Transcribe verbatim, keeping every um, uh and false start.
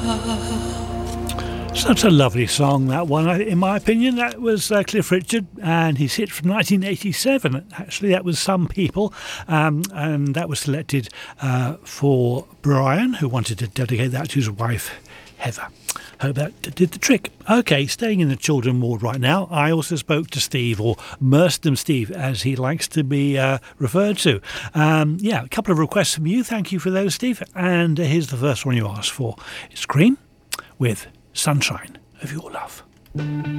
Such a lovely song, that one. In my opinion, that was uh, Cliff Richard and his hit from nineteen eighty-seven. Actually, that was Some People, um, and that was selected uh, for Brian, who wanted to dedicate that to his wife, Heather. Hope that did the trick. OK, staying in the children ward right now, I also spoke to Steve, or Merstham Steve, as he likes to be uh, referred to. Um, yeah, a couple of requests from you. Thank you for those, Steve. And uh, here's the first one you asked for. It's Cream with Sunshine of Your Love.